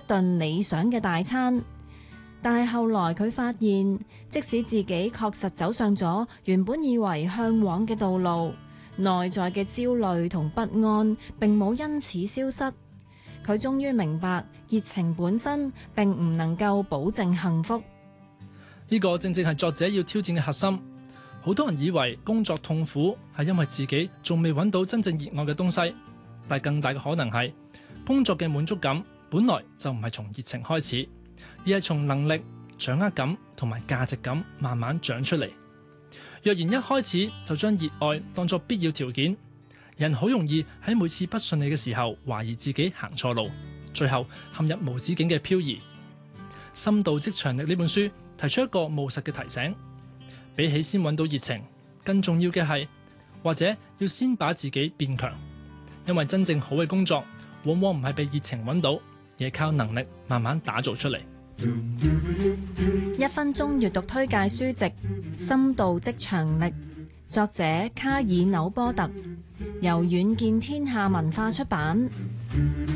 頓理想嘅大餐。但係後來佢發現，即使自己確實走上咗原本以為嚮往嘅道路，內在嘅焦慮同不安並冇因此消失。佢終於明白，熱情本身並唔能夠保證幸福。 呢個正正係作者要挑戰嘅核心。好多人以為工作痛苦係因為自己仲未揾到真正熱愛嘅東西，但更大嘅可能係工作嘅滿足感本來就唔係從熱情開始，而係從能力、掌握感同埋價值感慢慢長出嚟。若然一開始就將熱愛當作必要條件，人好容易喺每次不順利嘅時候懷疑自己行錯路，最後陷入無止境嘅漂移。深度職場力呢本書提出一個務實嘅提醒，比起先揾到熱情，更重要嘅係或者要先把自己變強，因為真正好嘅工作往往唔係被熱情揾到，而係靠能力慢慢打造出嚟。 1分鐘閱讀推介書籍《深度職場力》，作者卡爾紐波特，由遠見天下文化出版。